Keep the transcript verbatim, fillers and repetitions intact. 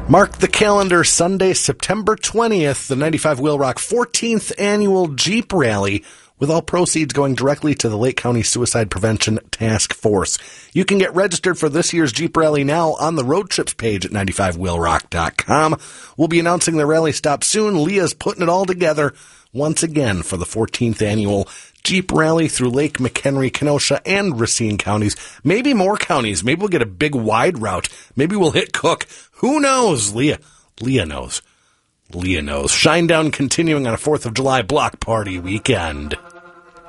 Mark the calendar, Sunday, September twentieth, the ninety-five Wheel Rock fourteenth Annual Jeep Rally, with all proceeds going directly to the Lake County Suicide Prevention Task Force. You can get registered for this year's Jeep Rally now on the road trips page at ninety-five wheel rock dot com. We'll be announcing the rally stop soon. Leah's putting it all together once again for the fourteenth Annual Jeep Rally through Lake McHenry, Kenosha, and Racine counties. Maybe more counties. Maybe we'll get a big wide route. Maybe we'll hit Cook. Who knows? Leah. Leah knows. Leah knows. Shinedown continuing on a fourth of July block party weekend.